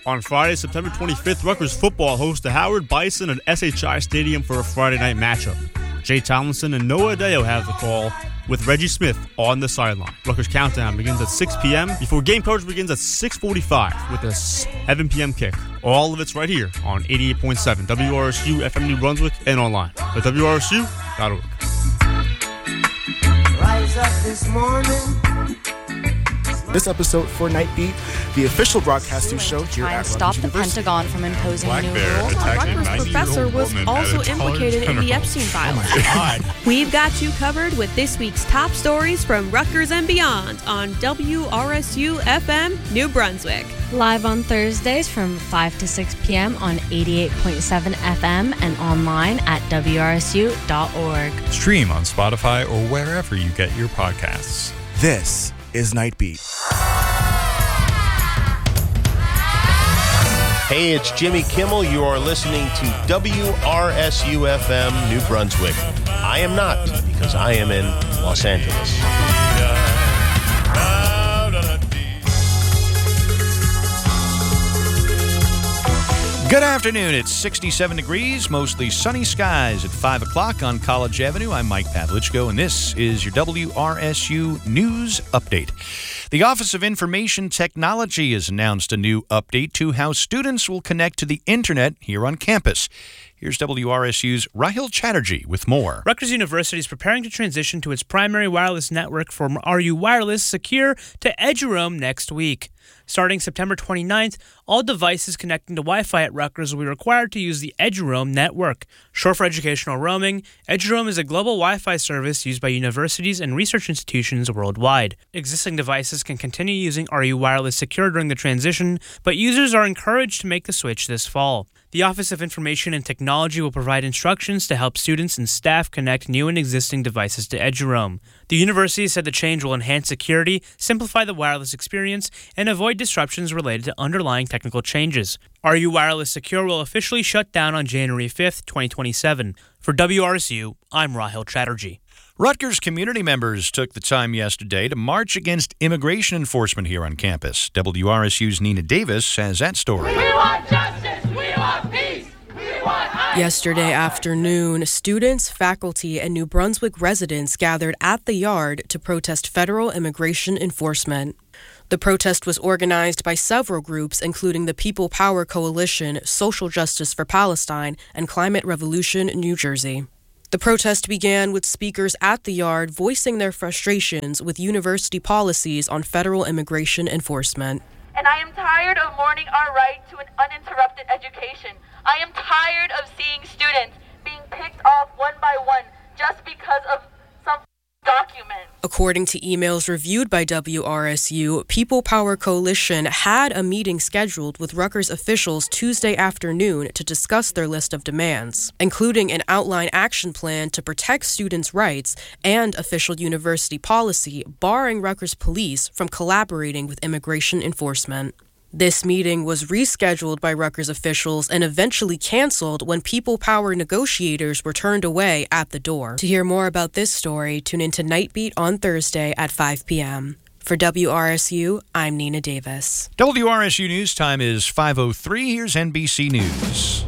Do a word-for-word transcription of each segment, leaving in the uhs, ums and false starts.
On Friday, September twenty-fifth, Rutgers football hosts the Howard Bison at S H I Stadium for a Friday night matchup. Jay Tomlinson and Noah Adeo have the call, with Reggie Smith on the sideline. Rutgers Countdown begins at six p.m. before game coverage begins at six forty-five with a seven p.m. kick. All of it's right here on eighty-eight point seven W R S U F M New Brunswick and online at W R S U dot org. Rise up this morning. This episode for Night Beat, the official broadcasting show here Try at and stop Rutgers the University. Pentagon from imposing Black new Bear rules. attacking Rutgers ninety-year-old professor was woman also at a college implicated in the general. Epstein files. Oh my God. We've got you covered with this week's top stories from Rutgers and beyond on W R S U F M New Brunswick. Live on Thursdays from five to six p.m. on eighty-eight point seven F M and online at W R S U dot org. Stream on Spotify or wherever you get your podcasts. This is Night Beat. Hey, it's Jimmy Kimmel. You are listening to W R S U F M New Brunswick. I am not, because I am in Los Angeles. Good afternoon. It's sixty-seven degrees, mostly sunny skies at five o'clock on College Avenue. I'm Mike Pavlichko, and this is your W R S U News Update. The Office of Information Technology has announced a new update to how students will connect to the Internet here on campus. Here's W R S U's Rahil Chatterjee with more. Rutgers University is preparing to transition to its primary wireless network from R U Wireless Secure to Eduroam next week. Starting September twenty-ninth, all devices connecting to Wi-Fi at Rutgers will be required to use the Eduroam network. Short for educational roaming, Eduroam is a global Wi-Fi service used by universities and research institutions worldwide. Existing devices can continue using R U Wireless Secure during the transition, but users are encouraged to make the switch this fall. The Office of Information and Technology will provide instructions to help students and staff connect new and existing devices to Eduroam. The university said the change will enhance security, simplify the wireless experience, and avoid disruptions related to underlying technical changes. R U Wireless Secure will officially shut down on January fifth, twenty twenty-seven. For W R S U, I'm Rahil Chatterjee. Rutgers community members took the time yesterday to march against immigration enforcement here on campus. W R S U's Nina Davis has that story. We want justice! We want peace! We want ice! Yesterday afternoon, students, faculty, and New Brunswick residents gathered at the Yard to protest federal immigration enforcement. The protest was organized by several groups, including the People Power Coalition, Social Justice for Palestine, and Climate Revolution New Jersey. The protest began with speakers at the Yard voicing their frustrations with university policies on federal immigration enforcement. And I am tired of mourning our right to an uninterrupted education. I am tired of seeing students being picked off one by one just because of some document. According to emails reviewed by W R S U, People Power Coalition had a meeting scheduled with Rutgers officials Tuesday afternoon to discuss their list of demands, including an outline action plan to protect students' rights and official university policy barring Rutgers police from collaborating with immigration enforcement. This meeting was rescheduled by Rutgers officials and eventually canceled when People Power negotiators were turned away at the door. To hear more about this story, tune into Night Beat on Thursday at five p.m. For W R S U, I'm Nina Davis. W R S U News Time is five oh three. Here's N B C News.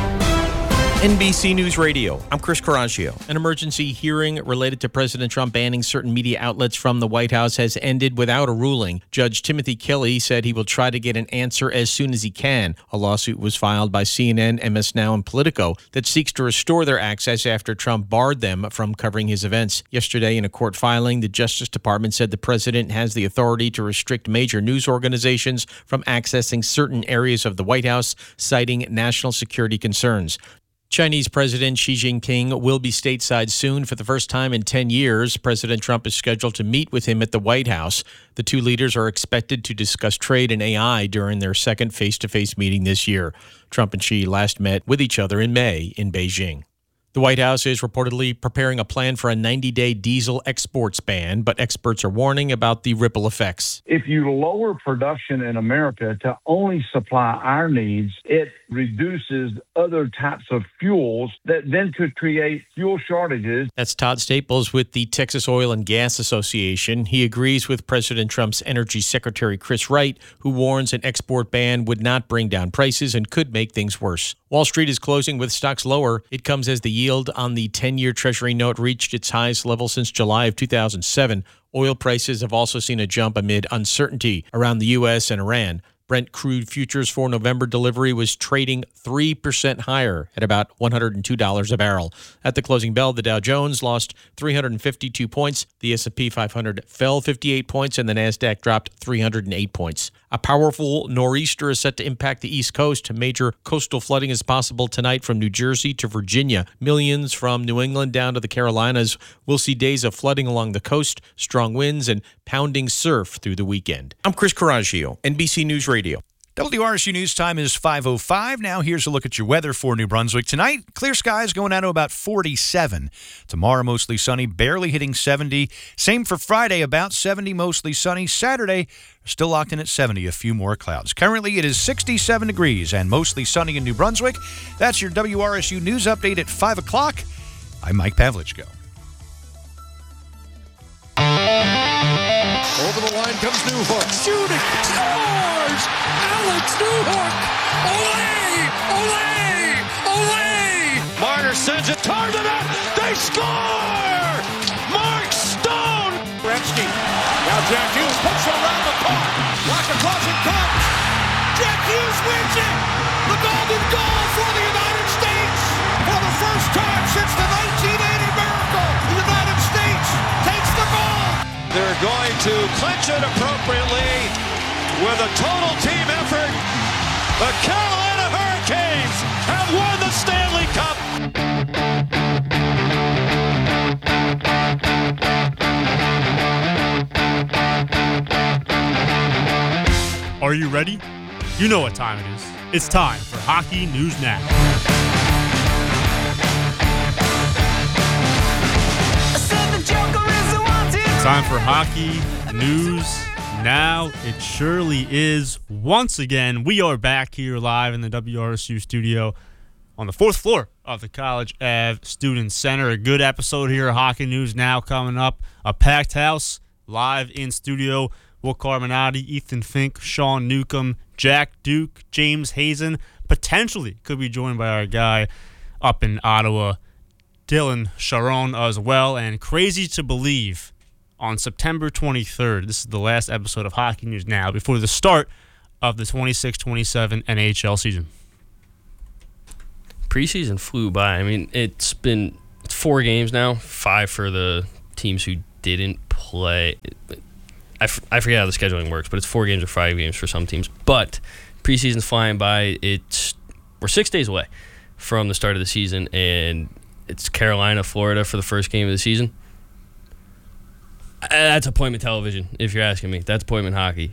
N B C News Radio, I'm Chris Coraggio. An emergency hearing related to President Trump banning certain media outlets from the White House has ended without a ruling. Judge Timothy Kelly said he will try to get an answer as soon as he can. A lawsuit was filed by C N N, M S Now, and Politico that seeks to restore their access after Trump barred them from covering his events. Yesterday, in a court filing, the Justice Department said the president has the authority to restrict major news organizations from accessing certain areas of the White House, citing national security concerns. Chinese President Xi Jinping will be stateside soon for the first time in ten years. President Trump is scheduled to meet with him at the White House. The two leaders are expected to discuss trade and A I during their second face-to-face meeting this year. Trump and Xi last met with each other in May in Beijing. The White House is reportedly preparing a plan for a ninety-day diesel exports ban, but experts are warning about the ripple effects. If you lower production in America to only supply our needs, it reduces other types of fuels that then could create fuel shortages. That's Todd Staples with the Texas Oil and Gas Association. He agrees with President Trump's Energy Secretary Chris Wright, who warns an export ban would not bring down prices and could make things worse. Wall Street is closing with stocks lower. It comes as the yield on the ten-year Treasury note reached its highest level since July of two thousand seven. Oil prices have also seen a jump amid uncertainty around the U S and Iran. Brent crude futures for November delivery was trading three percent higher at about one hundred two dollars a barrel. At the closing bell, the Dow Jones lost three hundred fifty-two points, the S and P five hundred fell fifty-eight points, and the NASDAQ dropped three hundred eight points. A powerful nor'easter is set to impact the East Coast. Major coastal flooding is possible tonight from New Jersey to Virginia. Millions from New England down to the Carolinas will see days of flooding along the coast, strong winds, and pounding surf through the weekend. I'm Chris Coraggio, N B C News Radio. W R S U News Time is five oh five. Now here's a look at your weather for New Brunswick. Tonight, clear skies going down to about forty-seven. Tomorrow, mostly sunny, barely hitting seventy. Same for Friday, about seventy, mostly sunny. Saturday, still locked in at seventy, a few more clouds. Currently, it is sixty-seven degrees and mostly sunny in New Brunswick. That's your W R S U News Update at five o'clock. I'm Mike Pavlichko. Over the line comes Newhook. Shooting. Scores! Alex Newhook! Olay! Olay! Olay! Marner sends it toward the net. They score! Mark Stone! Gretzky. Now Jack Hughes puts it around the park. Rock across it comes. Jack Hughes wins it! The golden goal for the United States! For the first time since the nineteen eighty miracle, the United States takes the goal! They're going to clinch it appropriately with a total team effort. The Carolina Hurricanes have won the Stanley Cup. Are you ready? You know what time it is. It's time for Hockey News Now. Time for Hockey News Now. It surely is. Once again, we are back here live in the W R S U studio on the fourth floor of the College Ave Student Center. A good episode here of Hockey News Now coming up. A packed house, live in studio. Will Carbonati, Ethan Fink, Sean Newcomb, Jack Duke, James Hazen. Potentially could be joined by our guy up in Ottawa, Dylan Sharon as well. And crazy to believe, on September twenty-third, this is the last episode of Hockey News Now before the start of the twenty-six twenty-seven N H L season. Preseason flew by. I mean, it's been it's four games now, five for the teams who didn't play. I, f- I forget how the scheduling works, but it's four games or five games for some teams. But preseason's flying by. It's we're six days away from the start of the season, and it's Carolina, Florida for the first game of the season. That's appointment television, if you're asking me. That's appointment hockey.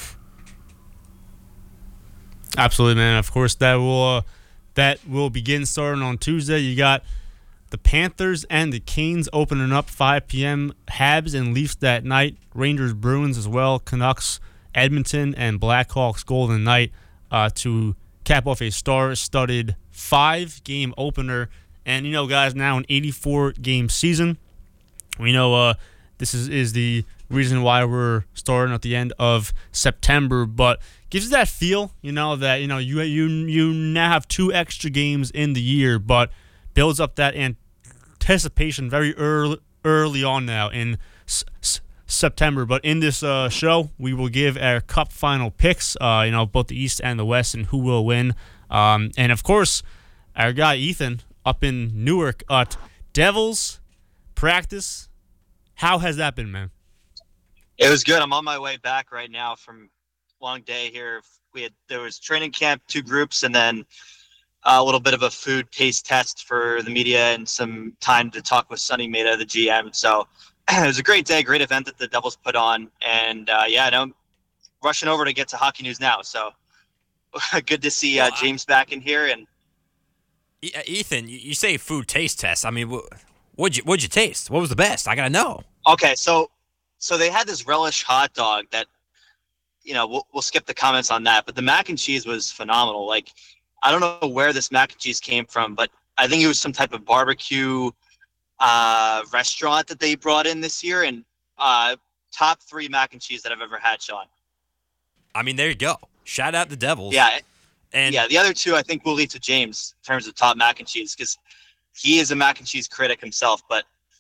Absolutely, man. Of course, that will uh, that will begin starting on Tuesday. You got the Panthers and the Canes opening up five p.m. Habs and Leafs that night. Rangers, Bruins as well. Canucks, Edmonton, and Blackhawks, Golden Knight uh, to cap off a star-studded five-game opener. And, you know, guys, now an eighty-four game season. We know uh, this is, is the reason why we're starting at the end of September, but gives you that feel, you know, that, you know, you you you now have two extra games in the year, but builds up that anticipation very early early on now in s- s- September. But in this uh, show, we will give our Cup final picks, uh, you know, both the East and the West, and who will win. Um, and of course, our guy Ethan up in Newark at Devils practice. How has that been, man? It was good. I'm on my way back right now from a long day here. We had there was training camp, two groups, and then a little bit of a food taste test for the media and some time to talk with Sonny Meda, the G M. So it was a great day, great event that the Devils put on. And uh, yeah, no, I'm rushing over to get to Hockey News Now. So good to see uh, James back in here, and E- Ethan, you, you say food taste test. I mean, wh- what'd you what'd you taste? What was the best? I gotta know. Okay, so so they had this relish hot dog that, you know, we'll we'll skip the comments on that, but the mac and cheese was phenomenal. Like, I don't know where this mac and cheese came from, but I think it was some type of barbecue uh, restaurant that they brought in this year, and uh, top three mac and cheese that I've ever had, Sean. I mean, there you go. Shout out the Devils. Yeah, and yeah. The other two, I think, we'll leave to James in terms of top mac and cheese because he is a mac and cheese critic himself. But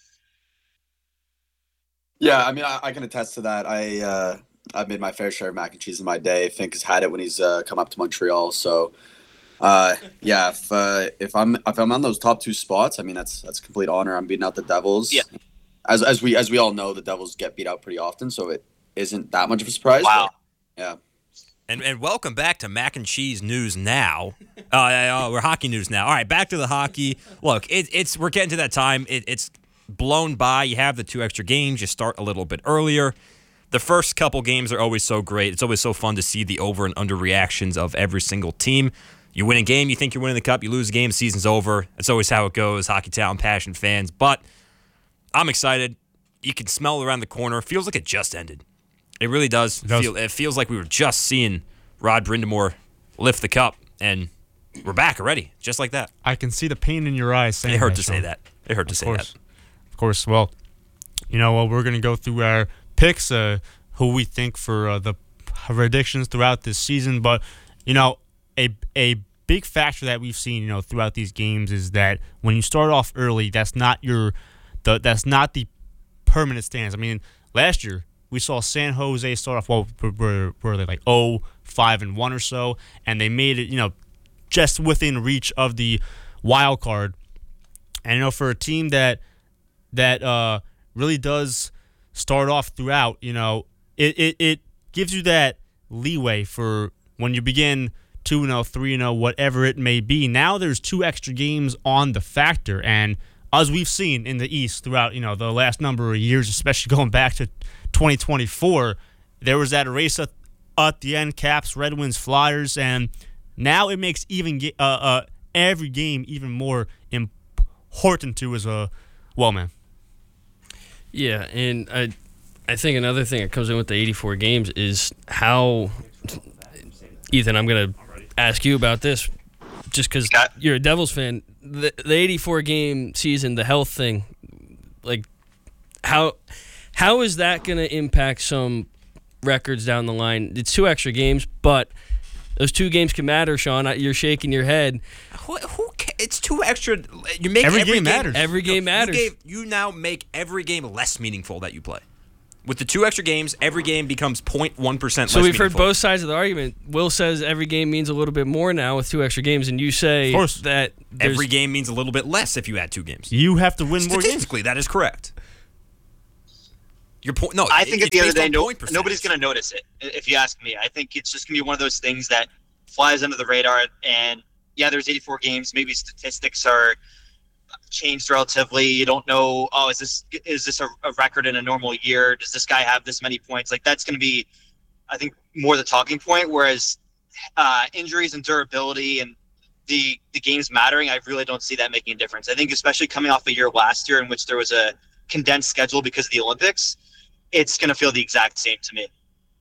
yeah, I mean, I, I can attest to that. I uh, I've made my fair share of mac and cheese in my day. Fink has had it when he's uh, come up to Montreal. So, uh, yeah, if uh, if I'm if I'm on those top two spots, I mean, that's that's a complete honor. I'm beating out the Devils. Yeah. As as we as we all know, the Devils get beat out pretty often, so it isn't that much of a surprise. Wow. But, yeah. And and welcome back to Mac and Cheese News now. Uh, uh, we're hockey news now. All right, back to the hockey. Look, it, it's we're getting to that time. It, it's blown by. You have the two extra games. You start a little bit earlier. The first couple games are always so great. It's always so fun to see the over and under reactions of every single team. You win a game, you think you're winning the cup. You lose a game, season's over. That's always how it goes. Hockey Town, passion fans. But I'm excited. You can smell it around the corner. It feels like it just ended. It really does. It does. Feel, it feels like we were just seeing Rod Brindamore lift the cup, and we're back already, just like that. I can see the pain in your eyes saying It hurt that, to Sean. say that. It hurt to Of say course. that. Of course. Well, you know, well, we're going to go through our picks, uh, who we think for uh, the predictions throughout this season. But, you know, a a big factor that we've seen, you know, throughout these games is that when you start off early, that's not your the that's not the permanent stance. I mean, last year we saw San Jose start off, well, were, were they like oh, five and one or so, and they made it, you know, just within reach of the wild card. And, you know, for a team that that uh, really does start off throughout, you know, it, it, it gives you that leeway for when you begin two and oh, three and oh, whatever it may be. Now there's two extra games on the factor, and as we've seen in the East throughout, you know, the last number of years, especially going back to twenty twenty-four, there was that race at, at the end, Caps, Red Wings, Flyers, and now it makes even uh, uh, every game even more important to as a well, man. Yeah, and I, I think another thing that comes in with the eighty-four games is how, Ethan, I'm going to ask you about this just because you're a Devils fan. The, the eighty-four game season, the health thing, like how how is that going to impact some records down the line? It's two extra games, but those two games can matter, Sean. You're shaking your head. Who, who ca- it's two extra. You make Every every, game matters. Every game No, matters. You, gave, you now make every game less meaningful that you play. With the two extra games, every game becomes zero point one percent less So we've meaningful. heard both sides of the argument. Will says every game means a little bit more now with two extra games, and you say Of course. that there's- Every game means a little bit less if you add two games. You have to win more games. Statistically, that is correct. Your point. No, I it- think at it's the end of the based day, on no, point percentage. nobody's going to notice it, if you ask me. I think it's just going to be one of those things that flies under the radar. And yeah, there's eighty-four games. Maybe statistics are changed relatively. You don't know, oh, is this is this a, a record in a normal year? Does this guy have this many points? Like, that's going to be, I think, more the talking point. Whereas uh, injuries and durability and the the games mattering, I really don't see that making a difference. I think especially coming off a year last year in which there was a condensed schedule because of the Olympics, it's going to feel the exact same to me.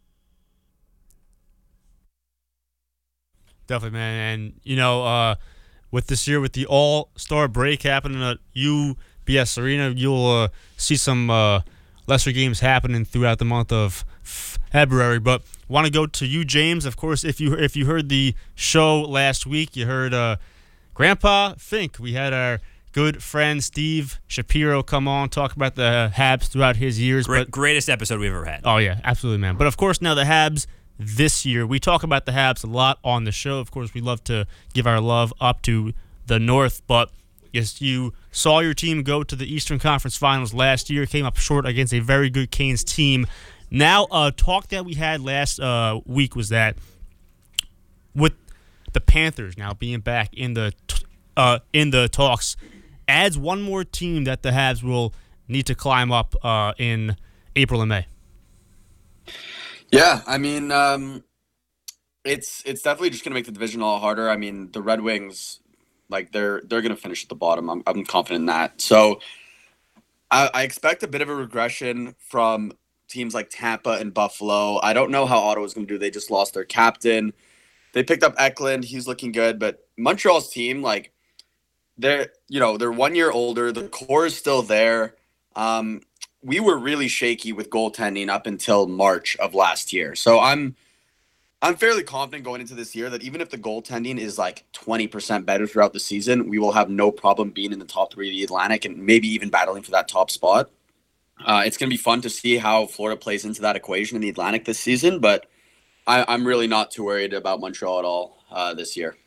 Definitely, man. And, you know, uh, with this year, with the All-Star break happening at U B S Arena, you'll uh, see some uh, lesser games happening throughout the month of February. But want to go to you, James. Of course, if you if you heard the show last week, you heard uh, Grandpa Fink. We had our good friend Steve Shapiro come on, talk about the Habs throughout his years. Great, but, greatest episode we've ever had. Oh, yeah, absolutely, man. But, of course, now the Habs this year. We talk about the Habs a lot on the show. Of course, we love to give our love up to the North, but yes, you saw your team go to the Eastern Conference Finals last year, came up short against a very good Canes team. Now, uh, talk that we had last uh, week was that with the Panthers now being back in the uh, in the talks, adds one more team that the Habs will need to climb up uh, in April and May. Yeah, I mean, um, it's it's definitely just going to make the division a lot harder. I mean, the Red Wings, Like they're they're going to finish at the bottom. I'm I'm confident in that. So I, I expect a bit of a regression from teams like Tampa and Buffalo. I don't know how Ottawa's going to do. They just lost their captain. They picked up Eklund. He's looking good, but Montreal's team, like they're you know they're one year older. The core is still there. Um, we were really shaky with goaltending up until March of last year. So I'm I'm fairly confident going into this year that even if the goaltending is like twenty percent better throughout the season, we will have no problem being in the top three of the Atlantic and maybe even battling for that top spot. Uh, it's going to be fun to see how Florida plays into that equation in the Atlantic this season, but I, I'm really not too worried about Montreal at all uh, this year.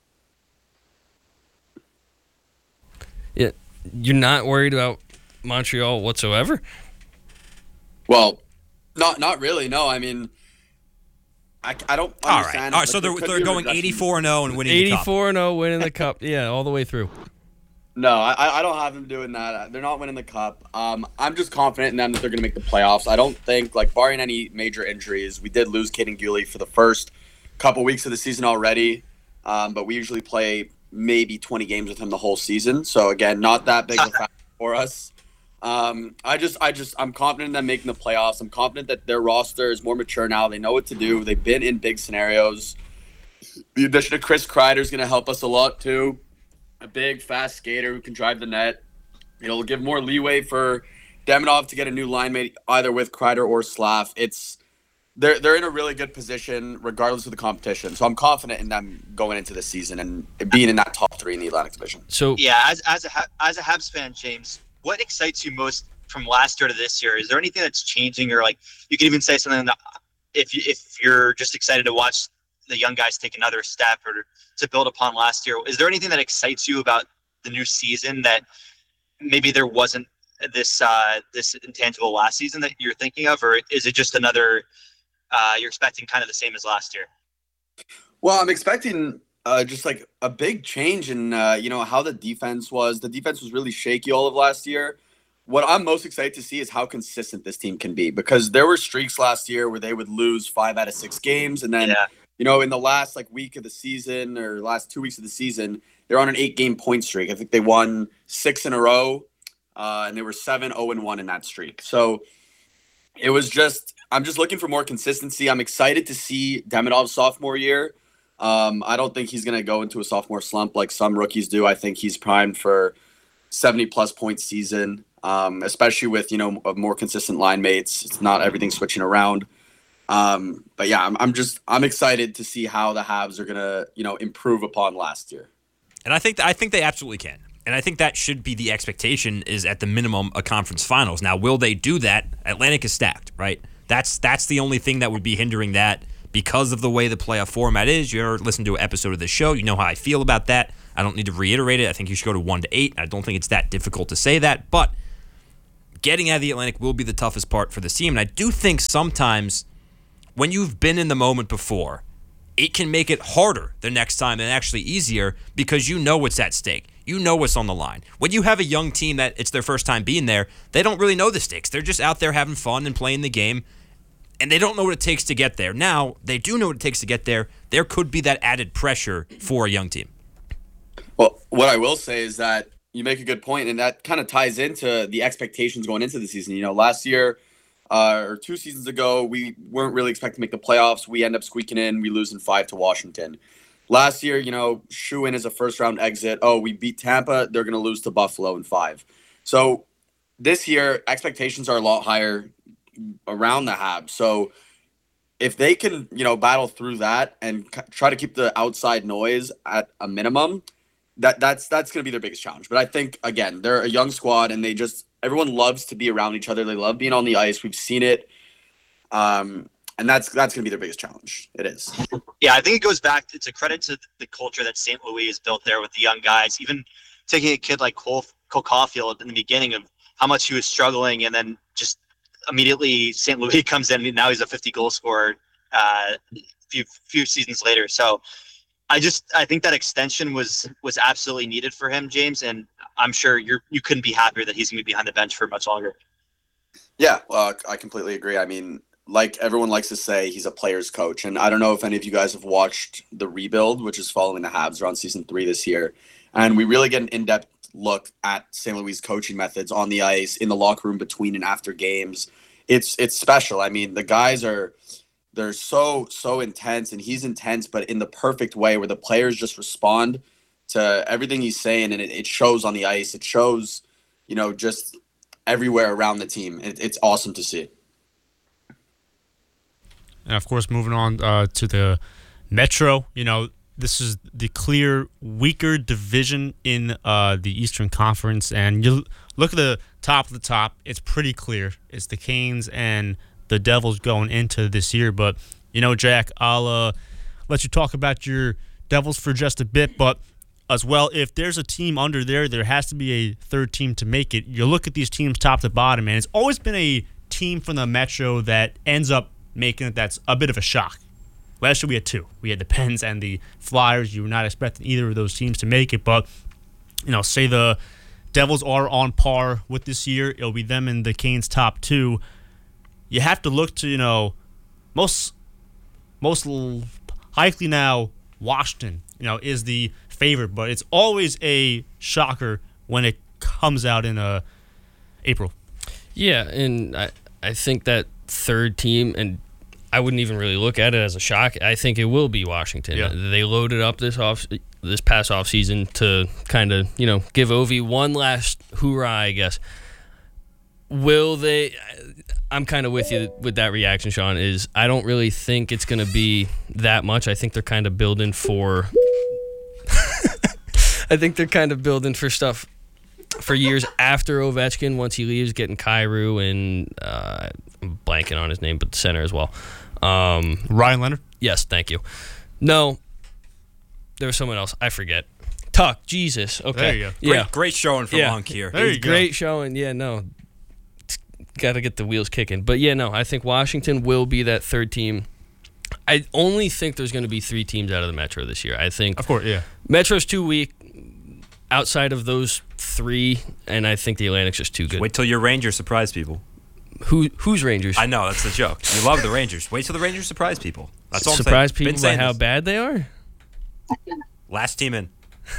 Yeah, you're not worried about Montreal whatsoever? Well, not not really. No, I mean, I, I don't understand. All right, all right. Like, so they're, there they're going eighty-four and oh and winning the cup. eighty-four and oh winning the cup. Yeah, all the way through. No, I, I don't have them doing that. They're not winning the cup. Um, I'm just confident in them that they're going to make the playoffs. I don't think, like, barring any major injuries, we did lose Kaden Guhle for the first couple weeks of the season already, um, but we usually play maybe twenty games with him the whole season. So, again, not that big of a factor for us. Um, I just, I just, I'm confident in them making the playoffs. I'm confident that their roster is more mature now. They know what to do. They've been in big scenarios. The addition of Chris Kreider is going to help us a lot, too. A big, fast skater who can drive the net. It'll give more leeway for Demidov to get a new line mate, either with Kreider or Slav. It's they're they're in a really good position regardless of the competition. So I'm confident in them going into this season and being in that top three in the Atlantic Division. So yeah, as as a as a Habs fan, James, what excites you most from last year to this year? Is there anything that's changing, or like you can even say something that if you, if you're just excited to watch the young guys take another step or to build upon last year? Is there anything that excites you about the new season that maybe there wasn't this uh, this intangible last season that you're thinking of, or is it just another uh, you're expecting kind of the same as last year? Well, I'm expecting uh, just like a big change in uh, you know how the defense was. The defense was really shaky all of last year. What I'm most excited to see is how consistent this team can be, because there were streaks last year where they would lose five out of six games, and then yeah. you know in the last like week of the season or last two weeks of the season, they're on an eight-game point streak. I think they won six in a row, uh, and they were seven zero and one in that streak. So it was just I'm just looking for more consistency. I'm excited to see Demidov's sophomore year. Um, I don't think he's going to go into a sophomore slump like some rookies do. I think he's primed for seventy plus point season, um, especially with, you know, more consistent line mates. It's not everything switching around. Um, but yeah, I'm, I'm just, I'm excited to see how the Habs are going to, you know, improve upon last year. And I think, I think they absolutely can. And I think that should be the expectation, is at the minimum a conference finals. Now, will they do that? Atlantic is stacked, right? That's, that's the only thing that would be hindering that. Because of the way the playoff format is, you ever listen to an episode of the show, you know how I feel about that. I don't need to reiterate it. I think you should go to one to eight. I don't think it's that difficult to say that, but getting out of the Atlantic will be the toughest part for this team. And I do think sometimes when you've been in the moment before, it can make it harder the next time and actually easier, because you know what's at stake. You know what's on the line. When you have a young team that it's their first time being there, they don't really know the stakes. They're just out there having fun and playing the game. And they don't know what it takes to get there. Now, they do know what it takes to get there. There could be that added pressure for a young team. Well, what I will say is that you make a good point, and that kind of ties into the expectations going into the season. You know, last year uh, or two seasons ago, we weren't really expecting to make the playoffs. We end up squeaking in. We lose in five to Washington. Last year, you know, shoe in as a first-round exit. Oh, we beat Tampa. They're going to lose to Buffalo in five. So this year, expectations are a lot higher around the Habs. So if they can, you know, battle through that and c- try to keep the outside noise at a minimum, that that's that's going to be their biggest challenge. But I think, again, they're a young squad, and they just everyone loves to be around each other. They love being on the ice. We've seen it, um, and that's that's going to be their biggest challenge. It is. Yeah, I think it goes back. It's a credit to the culture that Saint Louis has built there with the young guys. Even taking a kid like Cole, Cole Caulfield in the beginning of how much he was struggling, and then just immediately Saint Louis comes in, and now he's a fifty goal scorer uh, a few few seasons later. So I just I think that extension was was absolutely needed for him, James, and I'm sure you're you couldn't be happier that he's going to be behind the bench for much longer. Yeah, well, I completely agree. I mean, like everyone likes to say, he's a player's coach, and I don't know if any of you guys have watched The Rebuild, which is following the Habs. They're on season three this year, And we really get an in-depth look at Saint Louis coaching methods on the ice, in the locker room, between and after games. It's it's special. I mean, the guys are they're so so intense, and he's intense, but in the perfect way, where the players just respond to everything he's saying, and it, it shows on the ice. It shows, you know, just everywhere around the team. It, it's awesome to see. And of course, moving on uh, to the Metro, you know, this is the clear weaker division in uh, the Eastern Conference. And you look at the top of the top, it's pretty clear. It's the Canes and the Devils going into this year. But, you know, Jack, I'll uh, let you talk about your Devils for just a bit. But as well, if there's a team under there, there has to be a third team to make it. You look at these teams top to bottom, and it's always been a team from the Metro that ends up making it that's a bit of a shock. Last year we had two. We had the Pens and the Flyers. You were not expecting either of those teams to make it, but, you know, say the Devils are on par with this year, it'll be them and the Canes top two. You have to look to, you know, most most likely now Washington, you know, is the favorite, but it's always a shocker when it comes out in uh, April. Yeah, and I I think that third team, and I wouldn't even really look at it as a shock. I think it will be Washington. Yeah. They loaded up this off this past off season to kind of, you know, give Ovi one last hoorah, I guess. Will they? I'm kind of with you with that reaction, Sean. Is I don't really think it's going to be that much. I think they're kind of building for. I think they're kind of building for stuff for years after Ovechkin. Once he leaves, getting Kyrou and uh, I'm blanking on his name, but the center as well. Um, Ryan Leonard? Yes, thank you. No, there was someone else. I forget. Tuck, Jesus. Okay. There you go. Great, Yeah. great showing from Yeah. Monk here. There you go. Great showing. Yeah, no. Got to get the wheels kicking. But, yeah, no, I think Washington will be that third team. I only think there's going to be three teams out of the Metro this year. I think. Of course, yeah. Metro's too weak outside of those three, and I think the Atlantic's just too good. Wait till your Rangers surprise people. Who Who's Rangers? I know, that's the joke. You love the Rangers. Wait till the Rangers surprise people. That's all Surprise I'm saying. people Been by saying how this. bad they are? Last team in.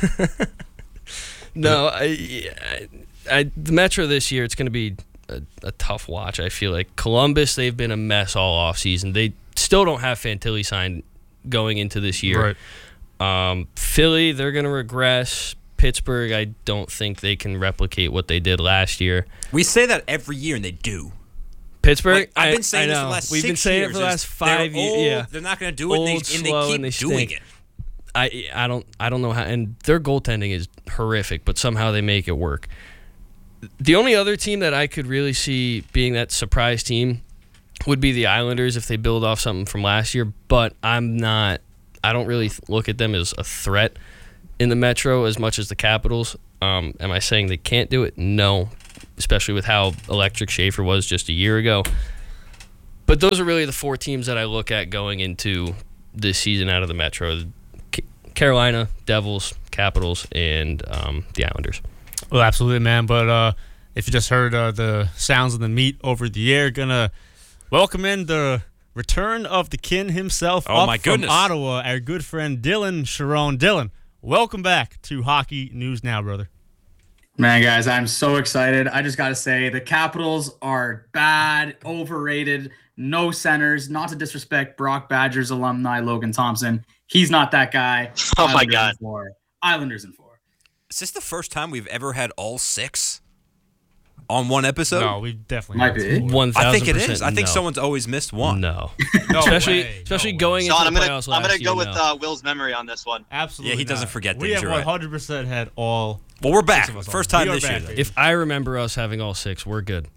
No, I, I, I, the Metro this year, it's going to be a, a tough watch, I feel like. Columbus, they've been a mess all offseason. They still don't have Fantilli signed going into this year. Right. Um, Philly, they're going to regress. Pittsburgh, I don't think they can replicate what they did last year. We say that every year, and they do. Pittsburgh, Like, I've I- been saying I this for know. the last We've six been saying years. it for the last is five they're years. old, Yeah, They're not going to do it, and, Old, they, and they slow, keep and they doing stink. it. I I don't I don't know how, and their goaltending is horrific, but somehow they make it work. The only other team that I could really see being that surprise team would be the Islanders if they build off something from last year, but I'm not I don't really look at them as a threat in the Metro as much as the Capitals. Um, am I saying they can't do it? No, especially with how electric Schaefer was just a year ago. But those are really the four teams that I look at going into this season out of the Metro. Carolina, Devils, Capitals, and um, the Islanders. Well, absolutely, man. But uh, if you just heard uh, the sounds of the meat over the air, gonna welcome in the return of the kin himself. Oh, up my from goodness. Ottawa, our good friend Dylan Sharon. Dylan, welcome back to Hockey News Now, brother. Man, guys, I'm so excited. I just got to say, the Capitals are bad, overrated, no centers. Not to disrespect Brock Badgers alumni Logan Thompson. He's not that guy. Oh, my Islanders God. in four. Islanders in four. Is this the first time we've ever had all six on one episode? No, we definitely Might be. One thousand I think it percent is. I think no. someone's always missed one. No. No especially way, especially no going Sean, into I'm the gonna playoffs I'm last gonna go year, with no. uh, Will's memory on this one. Absolutely. Yeah, he doesn't not. forget We things, have you're right. one hundred percent had all. Well, we're back. six of us on. First time We are this year. back, though. baby. If I remember us having all six, we're good.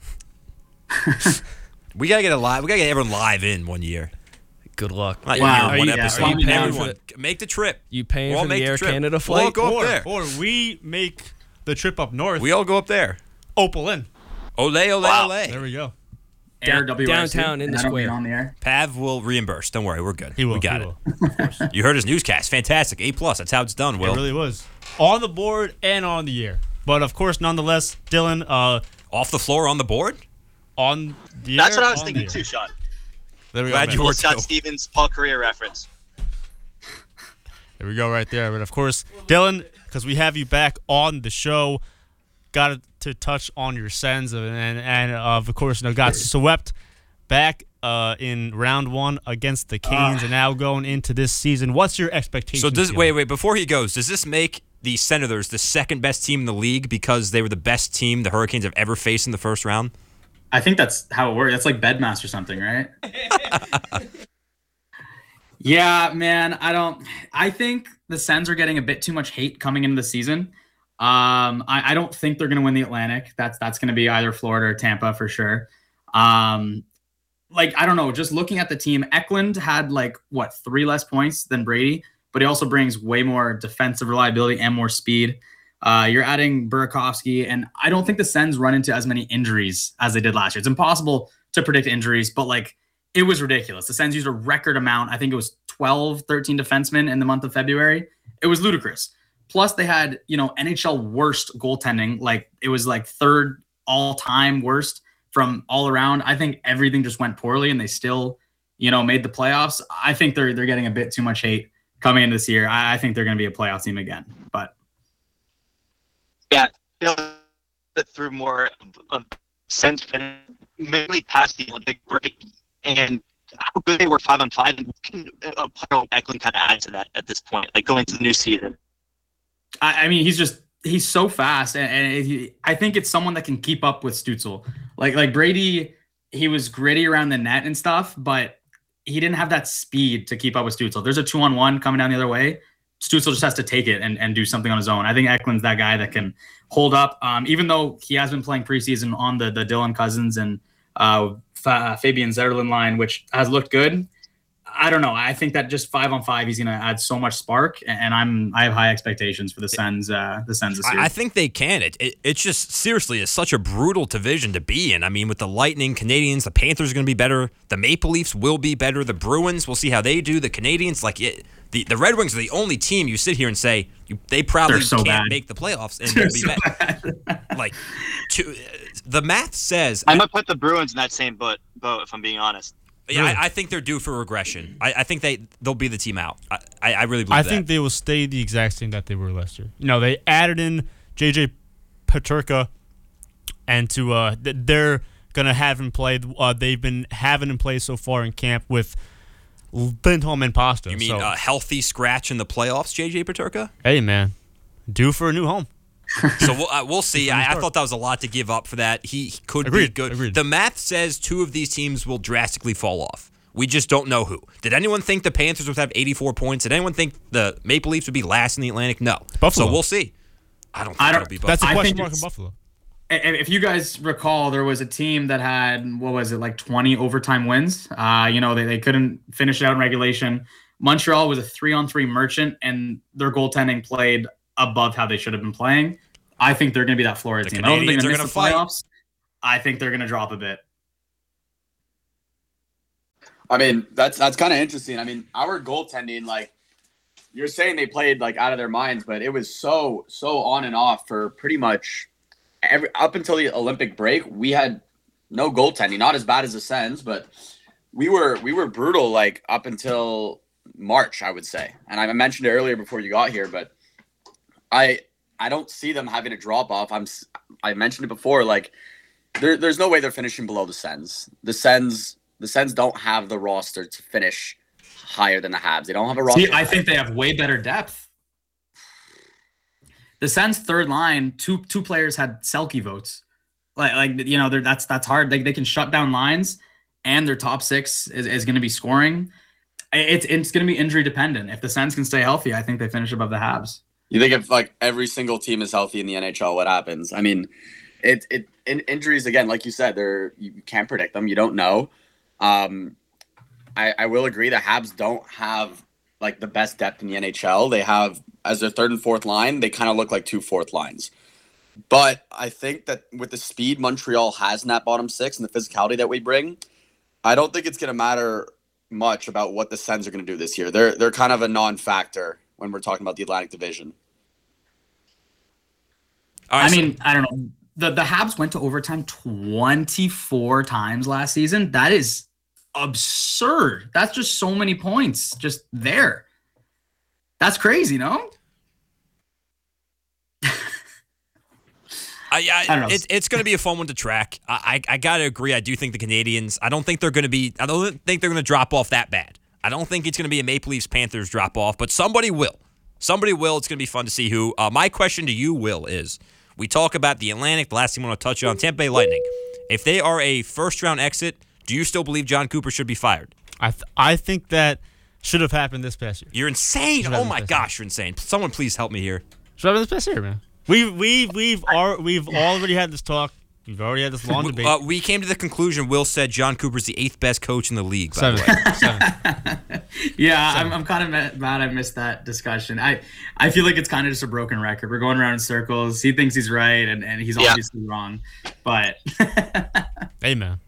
We gotta get a live. We gotta get everyone live in one year. Good luck. Not Wow. year, one Are you- episode. are you paying Everyone, make the trip. You paying We'll for make the the Air trip. Canada We'll flight? go up or, there. or we make the trip up north. We all go up there. Opal in. Ole, ole, Wow. ole. There we go. Air Down- W R C, downtown in and the I don't mean square. on the air. Pav will reimburse. Don't worry, we're good. He will. We got he it. will. You heard his newscast. Fantastic. A plus. That's how it's done, Will. It really was on the board and on the air. But of course, nonetheless, Dylan, uh, Off the floor on the board? on the That's air, what I was on thinking the too, air. Sean. There we Glad go. you man. were Little Scott too. Stevens Paul Kariya reference. There we go, right there. But of course, Dylan, because we have you back on the show. Got to touch on your Sens, and and uh, of course, you know, got swept back uh, in round one against the Canes, uh, and now going into this season. What's your expectation? So does wait, wait before he goes, does this make the Senators the second best team in the league because they were the best team the Hurricanes have ever faced in the first round? I think that's how it works. That's like Bedmaster or something, right? Yeah, man. I don't. I think the Sens are getting a bit too much hate coming into the season. Um, I, I don't think they're going to win the Atlantic. That's that's going to be either Florida or Tampa for sure. Um, like I don't know. Just looking at the team, Eklund had like what three less points than Brady, but he also brings way more defensive reliability and more speed. Uh, you're adding Burakovsky, and I don't think the Sens run into as many injuries as they did last year. It's impossible to predict injuries, but like it was ridiculous. The Sens used a record amount. I think it was twelve, thirteen defensemen in the month of February. It was ludicrous. Plus, they had, you know, N H L worst goaltending. Like, it was like third all-time worst from all around. I think everything just went poorly, and they still, you know, made the playoffs. I think they're they're getting a bit too much hate coming into this year. I, I think they're going to be a playoff team again. But yeah, you know, through more of sense, mainly past the Olympic break, and how good they were five on five, and uh, Eklund kind of add to that at this point, like going to the new season. I, I mean, he's just he's so fast, and, and he, I think it's someone that can keep up with Stützle. Like like Brady, he was gritty around the net and stuff, but he didn't have that speed to keep up with Stützle. There's a two on one coming down the other way. Stützle just has to take it and, and do something on his own. I think Eklund's that guy that can hold up, um, even though he has been playing preseason on the the Dylan Cousins and uh, Fa- Fabian Zetterlund line, which has looked good. I don't know. I think that just five on five, he's going to add so much spark, and I'm I have high expectations for the Sens. Uh, the Sens this year. I, I think they can. It, it it's just seriously is such a brutal division to be in. I mean, with the Lightning, Canadians, the Panthers are going to be better. The Maple Leafs will be better. The Bruins, we'll see how they do. The Canadians, like it, the the Red Wings are the only team you sit here and say you, they probably so can't bad. make the playoffs, and They're they'll be so bad. bad. Like, to, the math says I'm gonna put the Bruins in that same boat. Boat, if I'm being honest. Yeah, I, I think they're due for regression. I, I think they they'll be the team out. I, I, I really believe I that. think they will stay the exact same that they were last year. You know, they added in J J Peterka, and to uh, they're gonna have him play. Uh, they've been having him play so far in camp with Lindholm and Pasta. You mean so, a healthy scratch in the playoffs, J J Peterka? Hey man, due for a new home. So we'll, uh, we'll see. I, I thought that was a lot to give up for that. He, he could agreed, be good. Agreed. The math says two of these teams will drastically fall off. We just don't know who. Did anyone think the Panthers would have eighty-four points? Did anyone think the Maple Leafs would be last in the Atlantic? No. Buffalo. So we'll see. I don't think I don't, it'll be Buffalo. That's a I question think mark in Buffalo. If you guys recall, there was a team that had, what was it, like twenty overtime wins. Uh, you know, they, they couldn't finish it out in regulation. Montreal was a three-on-three merchant, and their goaltending played above how they should have been playing. I think they're going to be that Florida The team. I don't think Canadians they're are going to gonna miss the fight. playoffs. I think they're going to drop a bit. I mean, that's that's kind of interesting. I mean, our goaltending, like you're saying, they played like out of their minds, but it was so so on and off for pretty much every up until the Olympic break. We had no goaltending, not as bad as the Sens, but we were we were brutal like up until March, I would say. And I mentioned it earlier before you got here, but I I don't see them having a drop off. I'm I mentioned it before, like there, there's no way they're finishing below the Sens. The Sens. The Sens don't have the roster to finish higher than the Habs. They don't have a roster. See, I think they have way better depth. The Sens' third line, two two players had Selke votes. Like, like you know, that's that's hard. They they can shut down lines, and their top six is, is going to be scoring. It's it's going to be injury dependent. If the Sens can stay healthy, I think they finish above the Habs. You think if like every single team is healthy in the N H L, what happens? I mean, it it in, injuries again, like you said, they're you can't predict them. You don't know. Um, I, I will agree the Habs don't have like the best depth in the N H L. They have, as their third and fourth line, they kind of look like two fourth lines. But I think that with the speed Montreal has in that bottom six and the physicality that we bring, I don't think it's going to matter much about what the Sens are going to do this year. They're they're kind of a non-factor when we're talking about the Atlantic Division. Right, I mean, so- I don't know. The the Habs went to overtime twenty-four times last season. That is absurd. That's just so many points just there. That's crazy, no? I, I, I don't know. It, it's going to be a fun one to track. I, I, I got to agree. I do think the Canadians, I don't think they're going to be, I don't think they're going to drop off that bad. I don't think it's going to be a Maple Leafs Panthers drop off, but somebody will. Somebody will. It's going to be fun to see who. Uh, my question to you, Will, is we talk about the Atlantic. The last thing I want to touch on, Tampa Bay Lightning. If they are a first round exit, do you still believe John Cooper should be fired? I th- I think that should have happened this past year. You're insane. Should Oh have my happened gosh, you're insane. Someone please help me here. Should have happened this past year, man. We've we've we've al- we've already had this talk. We've already had this long debate. Uh, we came to the conclusion. Will said John Cooper's the eighth best coach in the league. By Seven. the way, Seven. Yeah, I'm, I'm kind of mad I missed that discussion. I, I feel like it's kind of just a broken record. We're going around in circles. He thinks he's right, and, and he's Yeah. obviously wrong. But Hey, man.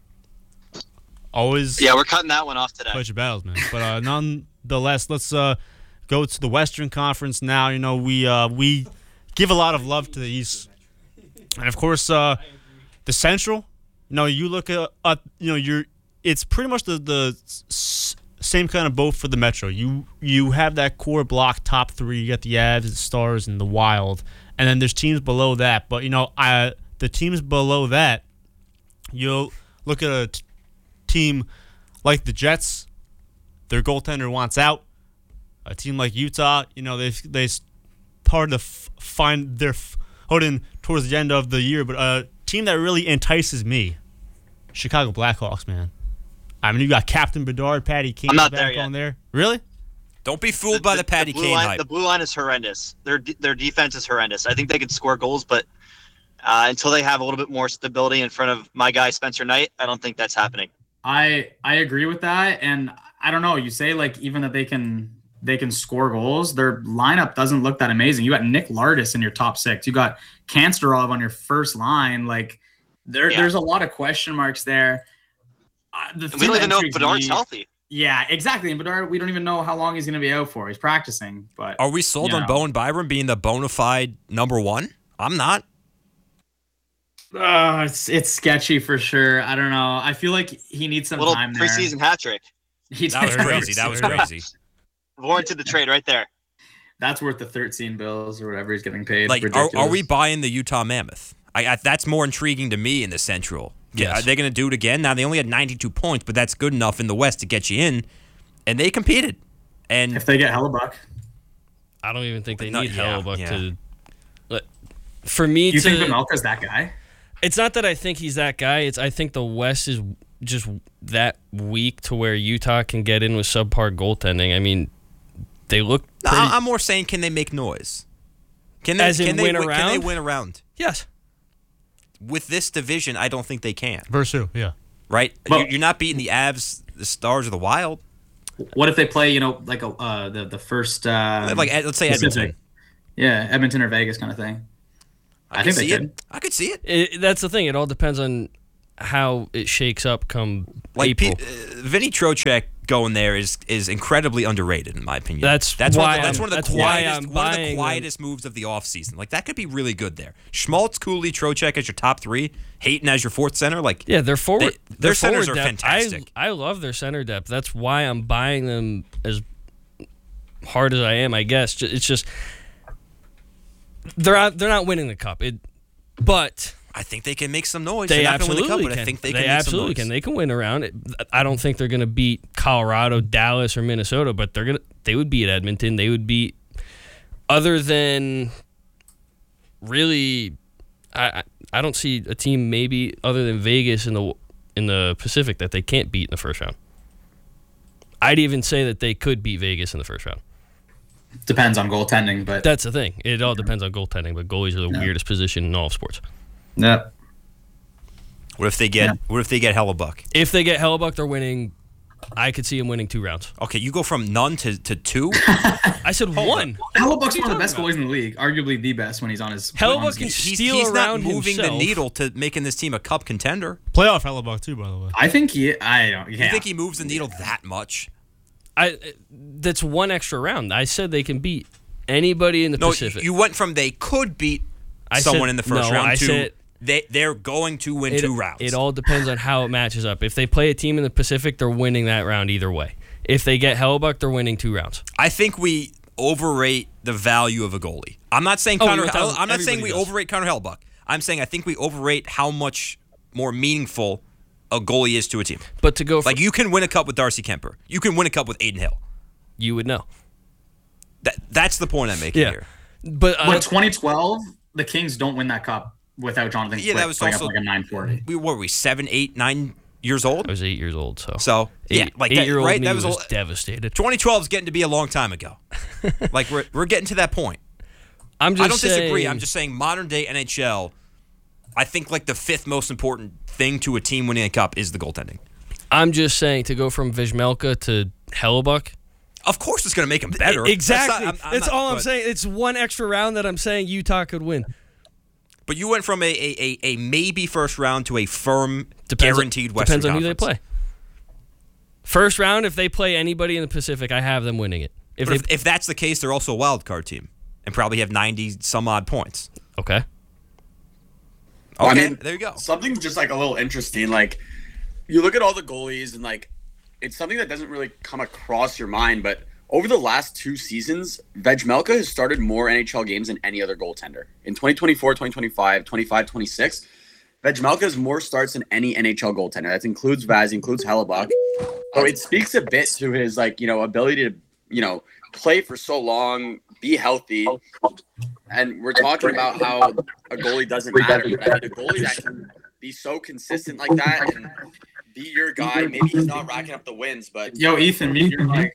Always. Yeah, we're cutting that one off today. Fight your battles, man. But uh, nonetheless, let's uh, go to the Western Conference now. You know, we uh, we give a lot of love to the East, and of course, uh, the Central. You know, you look at, uh, you know, you're. It's pretty much the the s- same kind of boat for the Metro. You you have that core block top three. You got the Avs, the Stars, and the Wild, and then there's teams below that. But you know, I the teams below that, you'll look at a t- team like the Jets. Their goaltender wants out. A team like Utah, you know, they they hard to f- find their f- holding towards the end of the year, but a team that really entices me, Chicago Blackhawks, man. I mean, you got Captain Bedard, Patty Kane I'm not back there yet. on there. Really? don't be fooled by the Patty blue Kane line, hype. The blue line is horrendous. Their de- their defense is horrendous. I think they could score goals, but uh, until they have a little bit more stability in front of my guy Spencer Knight, I don't think that's happening. I I agree with that, and I don't know. You say like even that they can they can score goals. Their lineup doesn't look that amazing. You got Nick Lardis in your top six. You got Kansterov on your first line. Like there Yeah. there's a lot of question marks there. Uh, the And thing we don't that even know if intrigues Bedard's me- healthy. Yeah, exactly. And Bedard, we don't even know how long he's going to be out for. He's practicing, but Are we sold you on know. Bowen Byram being the bona fide number one? I'm not. Uh, it's it's sketchy for sure. I don't know. I feel like he needs some Little time there. preseason hat trick. He That was did. crazy. That was crazy. Warranted the trade right there. That's worth the thirteen bills or whatever he's getting paid. Like, are, Ridiculous. are we buying the Utah Mammoth? I, I that's more intriguing to me in the Central. Yeah, Yes. are they going to do it again? Now they only had ninety-two points, but that's good enough in the West to get you in, and they competed. And if they get Hellebuck, I don't even think they Not- need yeah, Hellebuck yeah. to. But for me you to, think Pamelka's that guy? it's not that I think he's that guy. It's I think the West is just that weak to where Utah can get in with subpar goaltending. I mean, they look pretty. I- I'm more saying, can they make noise? Can they? As in can they win wi- Can they around? win around? Yes. With this division, I don't think they can. Versus who? Yeah. Right? Well- You're- You're not beating the Avs, the Stars, or the Wild. What if they play? You know, like a uh, the the first uh, Like, let's say Pacific. Edmonton. Yeah, Edmonton or Vegas kind of thing. I, I, think could they see could. it. I could see it. It, that's the thing. It all depends on how it shakes up come Like April. P- uh, Vinny Trocheck going there is is incredibly underrated in my opinion. That's that's why one of the, that's I'm- one of the that's why quietest I'm one of the buying quietest moves of the offseason. Like that could be really good there. Schmaltz, Cooley, Trocheck as your top three, Hayton as your fourth center. Like Yeah, they're forward. They- their their centers forward are depth, fantastic. I, I love their center depth. That's why I'm buying them as hard as I am. I guess Ju- it's just they're out, they're not winning the cup. It, but I think they can make some noise. they They're not gonna win absolutely the cup, but can. I think they, they can make absolutely some can. noise. They can win around it. I don't think they're going to beat Colorado, Dallas, or Minnesota, but they're gonna. They would beat Edmonton. They would beat. Other than really, I I- I don't see a team maybe other than Vegas in the in the Pacific that they can't beat in the first round. I'd even say that they could beat Vegas in the first round. Depends on goaltending, but That's the thing. It all depends on goaltending, but goalies are the weirdest position in all of sports. yeah. What if they get Yeah. what if they get Hellebuck? If they get Hellebuck, they're winning. I could see them winning two rounds. Okay, you go from none to, to two. I said one. Hellebuck's one of the best goalies in the league, arguably the best when he's on his. Hellebuck on his can game. He's, steal he's not around moving himself. the needle to making this team a cup contender. Playoff Hellebuck too, by the way. I think he. I don't. Yeah. You think he moves the needle that much? I that's one extra round. I said they can beat anybody in the No, Pacific. you went from they could beat I someone said- in the first no, round I to said- they they're going to win it, two rounds. It all depends on how it matches up. If they play a team in the Pacific, they're winning that round either way. If they get Hellebuck, they're winning two rounds. I think we overrate the value of a goalie. I'm not saying Oh, Connor. you're telling- I'm not saying we everybody does. overrate Connor Hellebuck. I'm saying I think we overrate how much more meaningful a goalie is to a team. But to go for, like you can win a cup with Darcy Kemper. You can win a cup with Aiden Hill. You would know. That that's the point I'm making yeah. here. But uh, But twenty twelve, the Kings don't win that cup without Jonathan Yeah, Quick that was playing also up like a nine forty. We what were we seven, eight, nine years old? I was eight years old, so So yeah, eight, like eight that, year old right? me That was, was a, devastated. twenty twelve is getting to be a long time ago. Like we're we're getting to that point. I'm just I don't saying, disagree. I'm just saying modern day N H L. I think like the fifth most important thing to a team winning a cup is the goaltending. I'm just saying to go from Vizmelka to Hellebuck. Of course, it's going to make them better. Exactly. That's, not, I'm, I'm That's not, all I'm but, saying. It's one extra round that I'm saying Utah could win. But you went from a a, a, a maybe first round to a firm, Depends guaranteed on, Western Depends on Conference. who they play. First round, if they play anybody in the Pacific, I have them winning it. If But they, if, if that's the case, they're also a wild card team and probably have ninety some odd points. Okay. Okay, Well, I mean, there you go. Something just like a little interesting. Like you look at all the goalies, and like it's something that doesn't really come across your mind. But over the last two seasons, Vejmelka has started more N H L games than any other goaltender. In twenty twenty-four, twenty twenty-five, twenty-five, twenty-six, Vejmelka has more starts than any N H L goaltender. That includes Vaz, includes Hellebuck. So it speaks a bit to his like you know ability to you know play for so long, be healthy. And we're talking about how a goalie doesn't matter. But I mean, a goalie that can be so consistent like that and be your guy. Maybe he's not racking up the wins, but Yo, Ethan, mute your mic.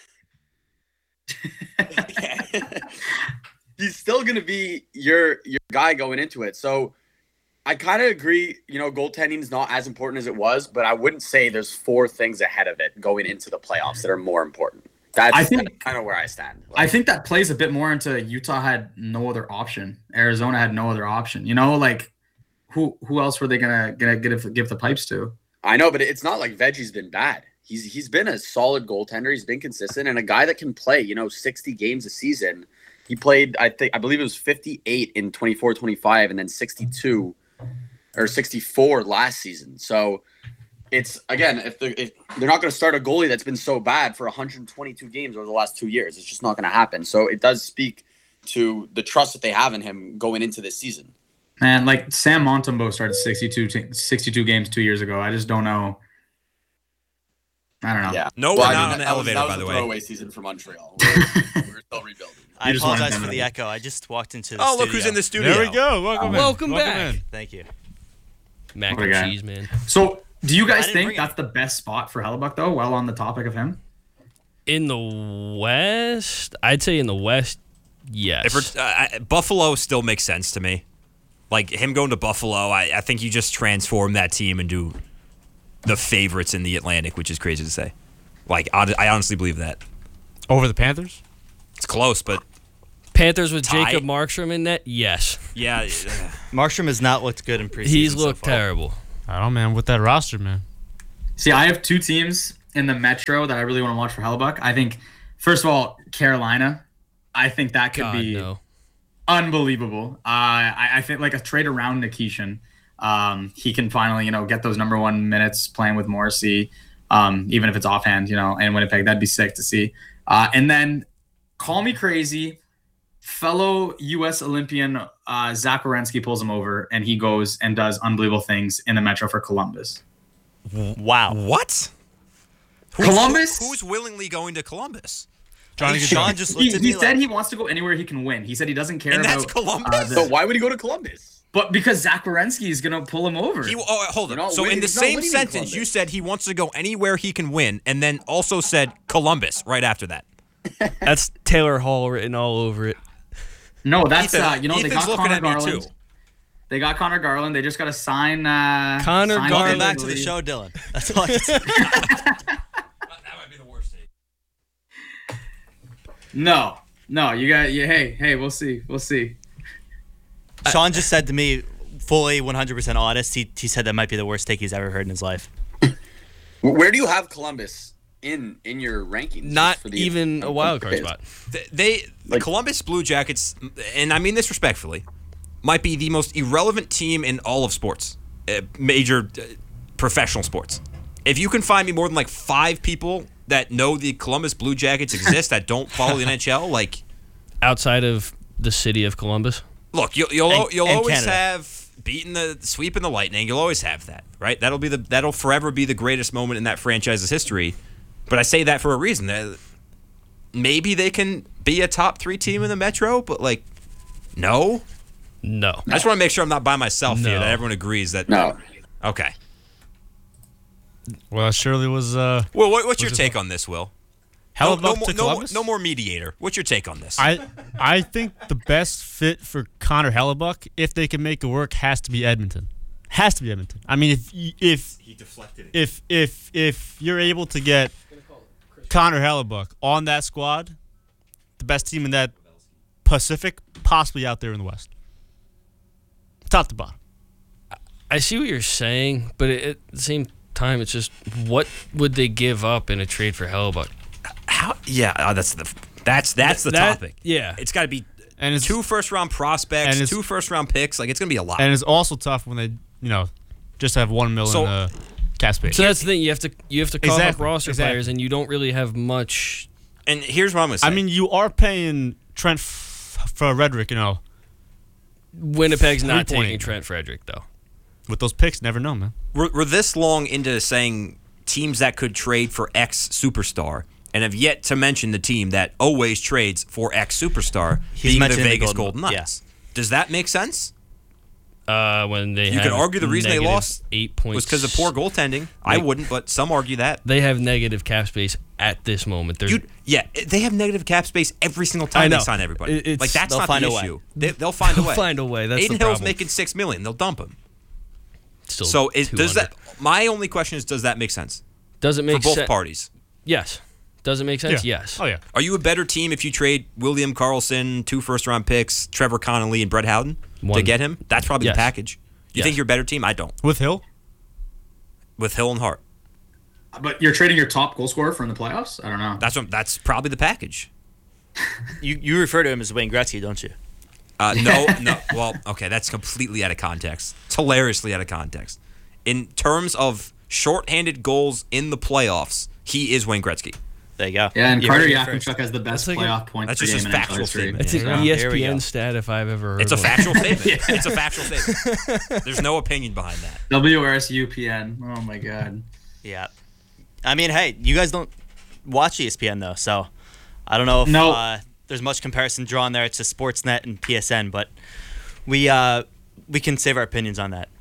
He's still gonna be your your guy going into it. So I kind of agree. You know, goaltending is not as important as it was, but I wouldn't say there's four things ahead of it going into the playoffs that are more important. That's, I think- that's kind of where I stand. I think that plays a bit more into Utah had no other option. Arizona had no other option. You know, like who who else were they gonna gonna give give the pipes to? I know, but it's not like Veggie's been bad. He's he's been a solid goaltender. He's been consistent and a guy that can play, you know, sixty games a season. He played, I think, I believe it was fifty-eight in twenty-four twenty-five and then sixty-two or sixty-four last season. So it's, again, if they're, if they're not going to start a goalie that's been so bad for one hundred twenty-two games over the last two years, it's just not going to happen. So it does speak to the trust that they have in him going into this season. And like Sam Montembeault started sixty-two, t- sixty-two games two years ago. I just don't know. I don't know. Yeah. No, Well, we're I not mean, on the that was- elevator, that was by the a way. throwaway season for Montreal. We're, we're still rebuilding. I You just wanted apologize them for to- the echo. I just walked into the Oh, studio. look who's in the studio. There we go. Welcome, in. Welcome Welcome back. in. Thank you. Mac What a and guy. cheese, man. So, do you I guys didn't think bring it. that's the best spot for Hellebuck, though, while on the topic of him? In the West, I'd say in the West, yes. If we're, uh, I- Buffalo still makes sense to me. Like him going to Buffalo, I, I think you just transform that team into the favorites in the Atlantic, which is crazy to say. Like I, I honestly believe that. Over the Panthers? It's close, but Panthers with Tie? Jacob Markstrom in net, yes. yeah. uh, Markstrom has not looked good in preseason. He's so looked far. terrible. I don't know, man. With that roster, man. See, I have two teams in the Metro that I really want to watch for Hellebuck. I think, first of all, Carolina. I think that could God, be no. unbelievable. Uh, I, I think like a trade around Nikishin. Um, he can finally, you know, get those number one minutes playing with Morrissey, um, even if it's offhand, you know, and Winnipeg. That'd be sick to see. Uh, and then, call me crazy, fellow U S Olympian uh, Zach Werenski pulls him over, and he goes and does unbelievable things in the Metro for Columbus. Wow. What? Who's, Columbus? who- who's willingly going to Columbus? Trying to get Sean done. just looked He, at he me said like, he wants to go anywhere he can win. He said he doesn't care And about that's Columbus? uh, the- So why would he go to Columbus? but because Zach Werenski is going to pull him over. He, oh, hold You're on. not So winning- in the he's not same winning in sentence, Columbus. you said he wants to go anywhere he can win, and then also said Columbus right after that. That's Taylor Hall written all over it. no, that's Ethan- uh, you know Ethan's they got looking Connor at me, Garland. too. They got Connor Garland. They just got to sign. Uh, Connor sign Garland. welcome Taylor back to the Lee. show, Dylan. That's all I can say. That might be the worst take. No, no, you got. You, hey, hey, we'll see. We'll see. Sean just said to me, fully one hundred percent honest, he, he said that might be the worst take he's ever heard in his life. Where do you have Columbus in in your rankings? Not for the- even a wild card spot. They, they the Like- Columbus Blue Jackets, and I mean this respectfully, might be the most irrelevant team in all of sports, uh, major uh, professional sports. If you can find me more than like five people that know the Columbus Blue Jackets exist that don't follow the N H L, like Outside of the city of Columbus. Look, you'll you'll, And- you'll and always Canada. have beating the sweeping the Lightning. You'll always have that, right? That'll be the that'll forever be the greatest moment in that franchise's history. But I say that for a reason. That maybe they can be a top three team in the Metro, but like, no, no. I just want to make sure I'm not by myself here. No. That everyone agrees that No. Okay. Well, Shirley was. Uh, Well, what, what's was your it- take on this, Will? No, Hellebuyck no, to more, no, more, Columbus? no more mediator. What's your take on this? I I think the best fit for Connor Hellebuck, if they can make it work, has to be Edmonton. Has to be Edmonton. I mean, if y- if He deflected it. if if if you're able to get Connor Hellebuck on that squad, the best team in that Pacific, possibly out there in the West, top to bottom. I see what you're saying, but at the same time, it's just what would they give up in a trade for Hellebuck? How? Yeah, uh, that's the that's that's the That- topic. yeah. It's got to be And it's two first round and prospects, it's- two first round picks. Like it's gonna be a lot. and it's also tough when they you know just have one mil So- in the cap space. So that's the thing. You have to you have to call Exactly, up roster exactly. players, and you don't really have much. And here's what I'm gonna say. I mean, you are paying Trent F- for Redrick, you know, Winnipeg's not three point taking eight. Trent Frederick though. with those picks. Never know, man. we're, we're this long into saying teams that could trade for X superstar, and have yet to mention the team that always trades for X superstar, He's being the mentioning the Vegas Golden- Golden Knights. Does that make sense? Uh, when they You have could argue the reason they negative lost eight points was because of poor goaltending. I Like- wouldn't, but some argue that. They have negative cap space at this moment. They're You, yeah, they have negative cap space every single I time know. they sign everybody. It- it's- like that's they'll not find the a way. issue. They, they'll find a They'll way. find a way. That's Aiden the Hill's problem. making six million. They'll dump him. still So it, does two hundred. that? My only question is, does that make sense Does it make for both sen- parties? Yes. Does it make sense? Yeah. Yes. Oh yeah. Are you a better team if you trade William Karlsson, two first round picks, Trevor Connolly, and Brett Howden to One. get him? That's probably Yes. the package. You Yes. think you're a better team? I don't. With Hill, With Hill and Hart, But you're trading your top goal scorer from the playoffs? I don't know. that's what, that's probably the package. You you refer to him as Wayne Gretzky, don't you? Uh, no, no. Well, okay, that's completely out of context. It's hilariously out of context. In terms of shorthanded goals in the playoffs, he is Wayne Gretzky. There you go. Yeah, and You Carter heard it first. Yakimchuk has the best That's like playoff points That's per just game his in N H L factual history. statement. It's an Yeah. E Here S we P N go. stat if I've ever heard It's a one. factual statement. It's a factual statement. There's no opinion behind that. W R S U P N. Oh my god. Yeah. I mean, hey, you guys don't watch E S P N though, so I don't know if No. uh, there's much comparison drawn there to Sportsnet and P S N, but we uh, we can save our opinions on that.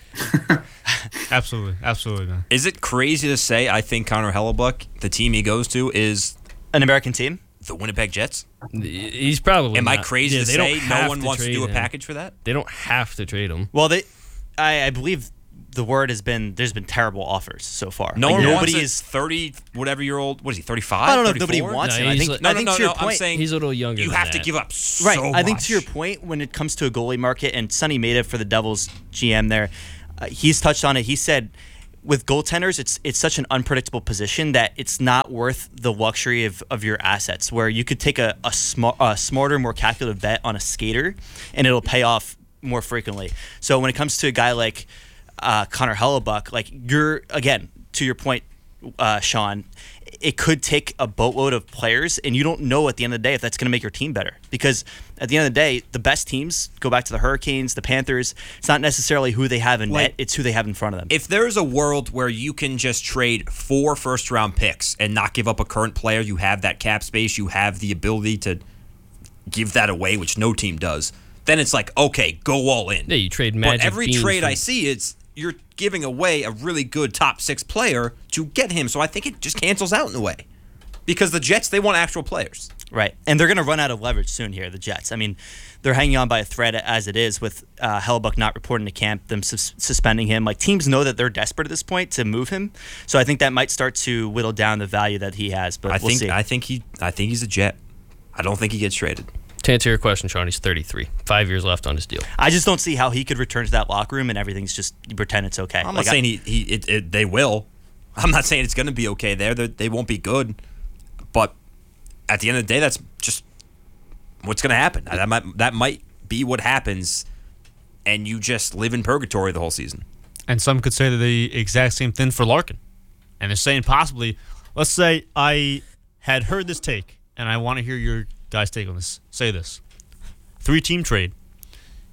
absolutely, absolutely, man. Is it crazy to say I think Connor Hellebuck, the team he goes to, is An American team? the Winnipeg Jets? He's probably. Am I not. crazy Yeah, to they don't say no have one to wants to trade do a him. package for that? They don't have to trade him. Well, they, I, I believe the word has been there's been terrible offers so far. No Like, one nobody wants is. a thirty whatever year old. What is he? thirty-five? I don't know if nobody thirty-four? wants No, him. I he's think. like- No, I no, think no, to your no. I'm point, saying He's a little younger. you than have to that. give up so right. I think much. to your point, when it comes to a goalie market, and Sonny Maida for the Devils G M there, uh, he's touched on it. He said, with goaltenders, it's it's such an unpredictable position that it's not worth the luxury of, of your assets. Where you could take a a, smart, a smarter, more calculative bet on a skater, and it'll pay off more frequently. So when it comes to a guy like uh, Connor Hellebuck, like you're again to your point, uh, Sean, it could take a boatload of players, and you don't know at the end of the day if that's going to make your team better. Because at the end of the day, the best teams go back to the Hurricanes, the Panthers. It's not necessarily who they have in Like- net; it's who they have in front of them. If there's a world where you can just trade four first round picks and not give up a current player, you have that cap space, you have the ability to give that away, which no team does, then it's like, okay, go all in. Yeah, you trade But Magic every Beans trade for- I see, it's you're giving away a really good top six player to get him. So I think it just cancels out in a way. Because the Jets, they want actual players. Right. And they're going to run out of leverage soon here, the Jets. I mean, they're hanging on by a thread as it is with uh, Hellebuck not reporting to camp, them sus- suspending him. Like, teams know that they're desperate at this point to move him. So I think that might start to whittle down the value that he has. But I we'll think see. I think he I think he's a Jet. I don't think he gets traded. To answer your question, Sean, he's thirty-three. Five years left on his deal. I just don't see how he could return to that locker room and everything's just you pretend it's okay. I'm Like, not I- saying he, he it, it, they will. I'm not saying it's going to be okay there. They're, they won't be good. But at the end of the day, that's just what's going to happen. That might that might be what happens, and you just live in purgatory the whole season. And some could say the exact same thing for Larkin. And they're saying possibly, let's say I had heard this take, and I want to hear your guys' take on this. Say this. Three-team trade.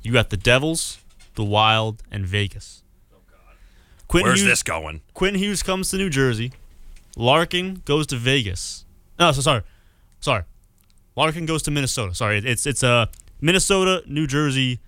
You got the Devils, the Wild, and Vegas. Oh, God. Quinn Where's Hughes, this going? Quinn Hughes comes to New Jersey. Larkin goes to Vegas. No, so sorry. Sorry. Larkin goes to Minnesota. Sorry, it's it's uh, Minnesota, New Jersey,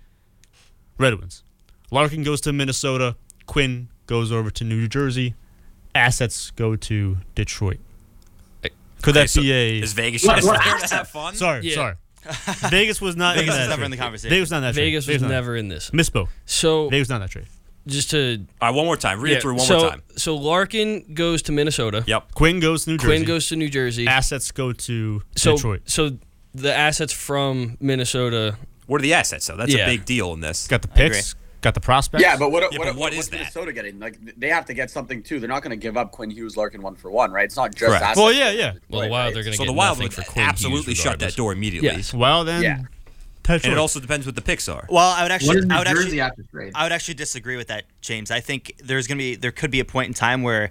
Red Wings. Larkin goes to Minnesota. Quinn goes over to New Jersey. Assets go to Detroit. Could Okay, that so be a... Is Vegas just there to have fun? Sorry, Yeah. sorry. Vegas was not Vegas in that was never trade. in the conversation. Vegas was not in that trade. Vegas was not- never in this. Misspoke. So Vegas was not in that trade. just to All right, one more time. Read yeah, it through one so, more time. So Larkin goes to Minnesota. Yep. Quinn goes to New Jersey. Quinn goes to New Jersey. Assets go to so, Detroit. So the assets from Minnesota. What are the assets, though? That's Yeah. a big deal in this. Got the picks. Got the prospects. Yeah, but what, Yeah, what, but what what is what's that? Minnesota getting? Like they have to get something too. They're not going to give up Quinn Hughes, Larkin one for one, right? It's not just Correct. assets. Well, yeah, yeah. Well, the Wild, they're going to So get the Wild nothing would for Quinn absolutely Hughes shut regardless. that door immediately. Yes. Well, then. Yeah. Detroit. And it also depends what the picks are. Well, I would actually, What does New I would Jersey actually, have to trade? I would actually disagree with that, James. I think there's gonna be, there could be a point in time where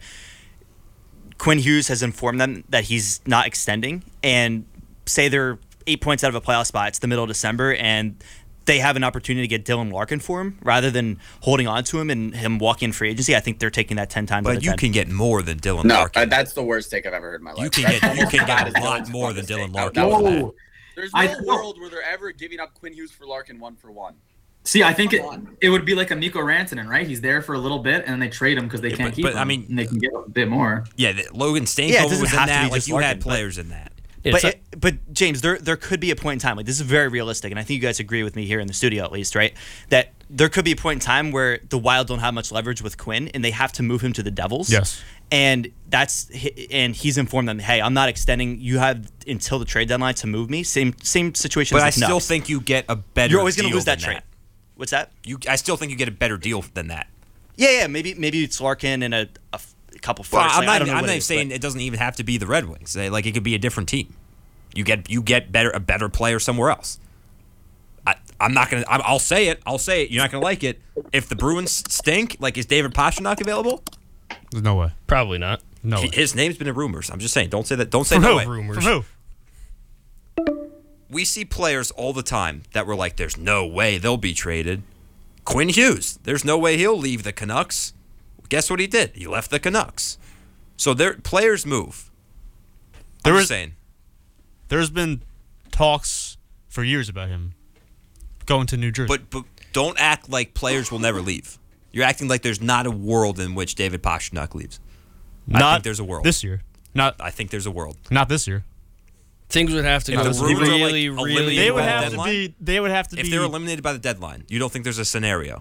Quinn Hughes has informed them that he's not extending, and say they're eight points out of a playoff spot. It's the middle of December, and they have an opportunity to get Dylan Larkin for him rather than holding on to him and him walking in free agency. I think they're taking that ten times. out But of you ten. can get more than Dylan No, Larkin. uh, that's the worst take I've ever heard in my life. You can That's get you almost can as bad get as a lot Dylan's more than mistake. Dylan That- Larkin. that was Whoa. bad. There's I- no world where they're ever giving up Quinn Hughes for Larkin one for one. See, I think it, Come on. it would be like a Mikko Rantanen, right? He's there for a little bit, and then they trade him because they Yeah, can't but- keep but, him. I mean- and they can get a bit more. Yeah, the, Logan Yeah, it Stankover doesn't was in have to be that. Like just you Larkin, had but- players in that. But it, but James, there there could be a point in time, like this is very realistic, and I think you guys agree with me here in the studio at least, right? That there could be a point in time where the Wild don't have much leverage with Quinn, and they have to move him to the Devils. Yes. And that's and he's informed them, hey, I'm not extending. You have until the trade deadline to move me. Same same situation. But as I the still Canucks. think you get a better. You're always going to deal lose that than trade. What's that? You, I still think you get a better deal than that. Yeah, yeah. Maybe maybe it's Larkin and a, a f- a couple Well, firsts. I'm Like, not. I don't know I'm what not it even is, saying but- it doesn't even have to be the Red Wings. Eh, Like it could be a different team. You get you get better a better player somewhere else. I, I'm not gonna. I'm, I'll say it. I'll say it. You're not gonna like it. If the Bruins stink, like is David Pastrnak available? There's no way. Probably not. No He- way. His name's been in rumors. I'm just saying. Don't say that. Don't say From no who? way. Rumors. From who? We see players all the time that were like, "There's no way they'll be traded." Quinn Hughes. There's no way he'll leave the Canucks. Guess what he did? He left the Canucks. So their players move. There I'm was- just saying. There's been talks for years about him going to New Jersey. But but don't act like players will never leave. You're acting like there's not a world in which David Pastrnak leaves. I not think there's a world. this year. Not I think there's a world. not this year. Things would have to If go the Bruins are, like, really, really. eliminated They would by the have to deadline? be. They would have to If be they're eliminated by the deadline, you don't think there's a scenario?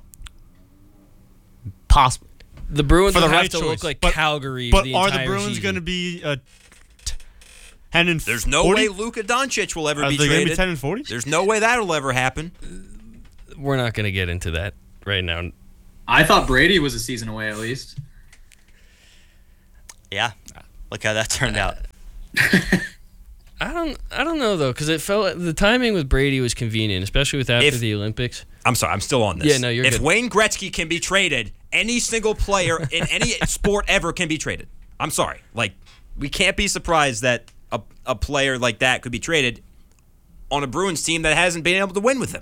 possible. The Bruins For the would have right to choice. look like But- Calgary. But the are the entire Bruins season. going to be uh, t- ten and There's no forty? way Luka Doncic will ever Are be they gonna be traded. ten and forty? There's no way that'll ever happen. We're not going to get into that right now. I thought Brady was a season away at least. Yeah. Look how that turned out. I don't. I don't know though, because it felt like the timing with Brady was convenient, especially with after If- the Olympics. I'm sorry, I'm still on this. Yeah, no, you're If good. Wayne Gretzky can be traded, any single player in any sport ever can be traded. I'm sorry. Like, we can't be surprised that a, a player like that could be traded on a Bruins team that hasn't been able to win with him.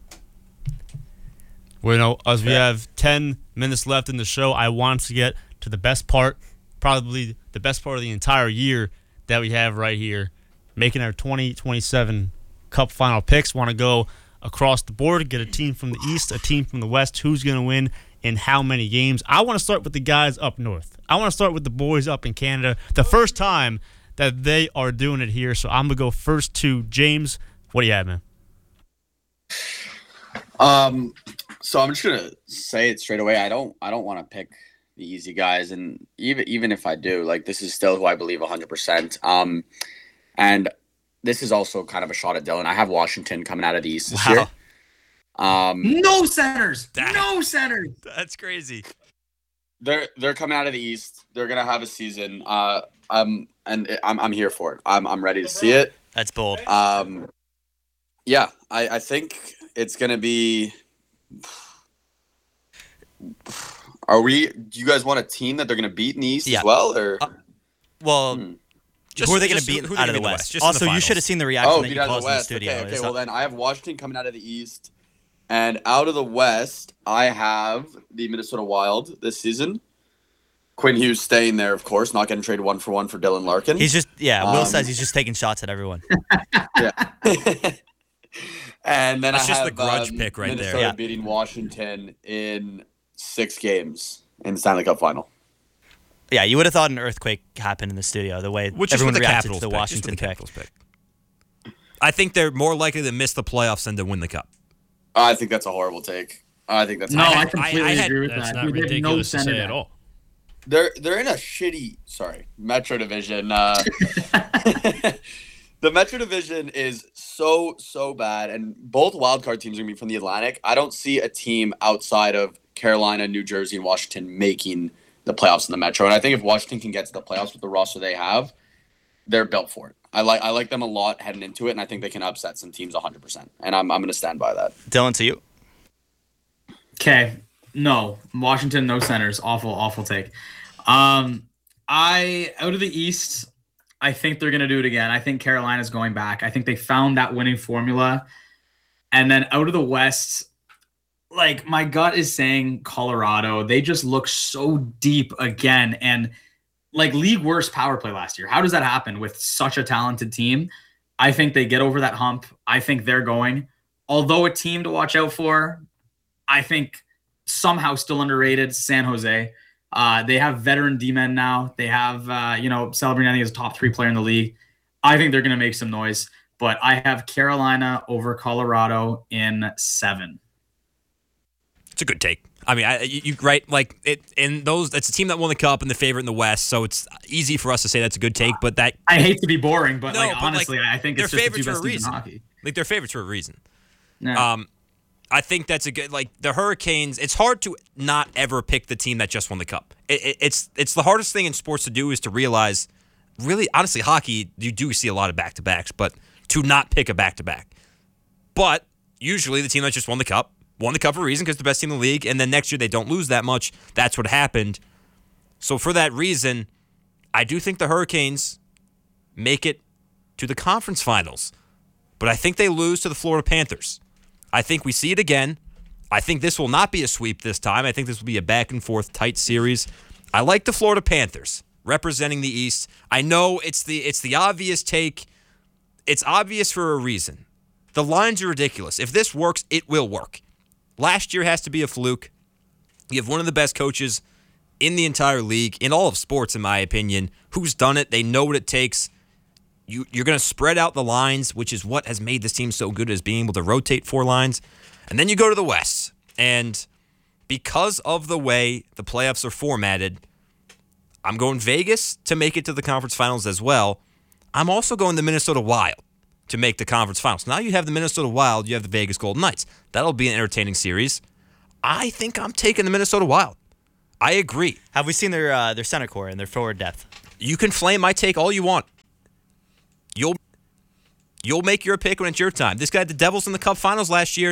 Well, you know, as we have ten minutes left in the show, I want to get to the best part, probably the best part of the entire year that we have right here, making our twenty twenty-seven Cup final picks. Want to go across the board, get a team from the East, a team from the West, who's going to win in how many games. I want to start with the guys up north. I want to start with the boys up in Canada. The first time that they are doing it here, so I'm going to go first to James. What do you have, man? Um, so I'm just gonna say it straight away. I don't, I don't want to pick the easy guys, and even even if I do, like this is still who I believe one hundred percent. Um, and this is also kind of a shot at Dylan. I have Washington coming out of the East this Wow. year. Um, No centers. No centers. That's crazy. they're they're coming out of the East. They're gonna have a season. Uh, um, and I'm I'm here for it. I'm I'm ready to see it. That's bold. Um, yeah, I I think it's gonna be. Are we? Do you guys want a team that they're gonna beat in the East Yeah. as well, or? Uh, Well, Hmm. Just- who are they going just to beat who- who they out of the beat in the West? West? Just in the Also, you finals. should have seen the reaction Oh, that beat you out of caused the in the West. studio. Okay, okay. It's Well, not- then I have Washington coming out of the East. And out of the West, I have the Minnesota Wild this season. Quinn Hughes staying there, of course, not getting traded one for one for Dylan Larkin. He's just, yeah, Will Um, says he's just taking shots at everyone. Yeah. And then That's I just have the grudge um, pick right there. Minnesota Yeah. beating Washington in six games in the Stanley Cup final. Yeah, you would have thought an earthquake happened in the studio, the way Which is everyone what the reacted Capitals to the pick, just Washington what the pick. Capitals pick. I think they're more likely to miss the playoffs than to win the cup. I think that's a horrible take. I think that's No, a I completely I had- agree with That's that. not Dude, they have no ridiculous to center say at depth. all. They're they're in a shitty sorry Metro Division. Uh, the Metro Division is so so bad, and both wildcard teams are gonna be from the Atlantic. I don't see a team outside of Carolina, New Jersey, and Washington making the playoffs in the Metro. And I think if Washington can get to the playoffs with the roster they have, they're built for it. I like I like them a lot heading into it, and I think they can upset some teams one hundred percent. And I'm I'm gonna stand by that. Dylan, to you. Okay, no, Washington, no centers. Awful, awful take. Um, I out of the East, I think they're gonna do it again. I think Carolina's going back. I think they found that winning formula. And then out of the West, like my gut is saying Colorado. They just look so deep again, and like league worst power play last year. How does that happen with such a talented team? I think they get over that hump. I think they're going. Although a team to watch out for, I think somehow still underrated, San Jose. Uh, they have veteran D-men now. They have, uh, you know, Celebrini, I think, is a top three player in the league. I think they're going to make some noise. But I have Carolina over Colorado in seven. It's a good take. I mean, I, you, you right like it in those. It's a team that won the cup and the favorite in the West, so it's easy for us to say that's a good take. But that I hate to be boring, but No, like but, honestly, like, I think they're it's just the two favorites for best a teams in reason. hockey. Like they're favorites for a reason. Yeah. Um, I think that's a good like the Hurricanes. It's hard to not ever pick the team that just won the cup. It, it, it's it's the hardest thing in sports to do is to realize, really, honestly, hockey you do see a lot of back to backs, but to not pick a back to back. But usually the team that just won the cup won the cup for a reason because it's the best team in the league, and then next year they don't lose that much. That's what happened. So for that reason, I do think the Hurricanes make it to the conference finals, but I think they lose to the Florida Panthers. I think we see it again. I think this will not be a sweep this time. I think this will be a back and forth tight series. I like the Florida Panthers representing the East. I know it's the it's the obvious take. It's obvious for a reason. The lines are ridiculous. If this works, it will work. Last year has to be a fluke. You have one of the best coaches in the entire league, in all of sports, in my opinion, who's done it. They know what it takes. You, you're going to spread out the lines, which is what has made this team so good, is being able to rotate four lines. And then you go to the West. And because of the way the playoffs are formatted, I'm going Vegas to make it to the conference finals as well. I'm also going the Minnesota Wild to make the conference finals. Now you have the Minnesota Wild, you have the Vegas Golden Knights. That'll be an entertaining series. I think I'm taking the Minnesota Wild. I agree. Have we seen their uh, their center core and their forward depth? You can flame my take all you want. You'll you'll make your pick when it's your time. This guy had the Devils in the Cup Finals last year.